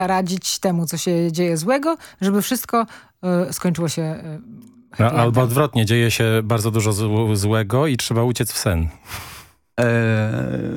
radzić temu, co się dzieje złego, żeby wszystko skończyło się Albo odwrotnie, dzieje się bardzo dużo złego i trzeba uciec w sen.